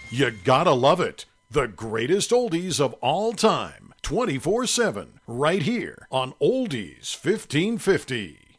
You gotta love it. The greatest oldies of all time, 24/7, right here on Oldies 1550.